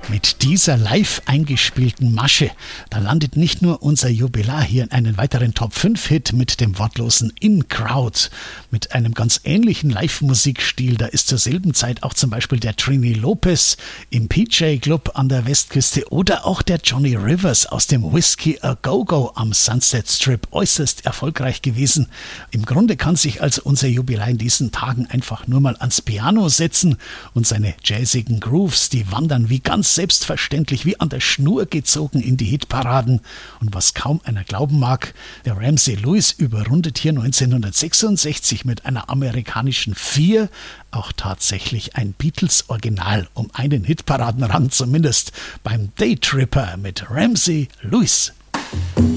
Mit dieser live eingespielten Masche, da landet nicht nur unser Jubilar hier in einen weiteren Top-5-Hit mit dem wortlosen In Crowd. Mit einem ganz ähnlichen Live-Musikstil, da ist zur selben Zeit auch zum Beispiel der Trini Lopez im PJ Club an der Westküste oder auch der Johnny Rivers aus dem Whiskey A Go-Go am Sunset Strip äußerst erfolgreich gewesen. Im Grunde kann sich also unser Jubilar in diesen Tagen einfach nur mal ans Piano setzen und seine jazzigen Grooves, die wandern wie ganz selbstverständlich wie an der Schnur gezogen in die Hitparaden. Und was kaum einer glauben mag, der Ramsey Lewis überrundet hier 1966 mit einer amerikanischen 4 auch tatsächlich ein Beatles-Original um einen Hitparadenrang, zumindest beim Daytripper mit Ramsey Lewis.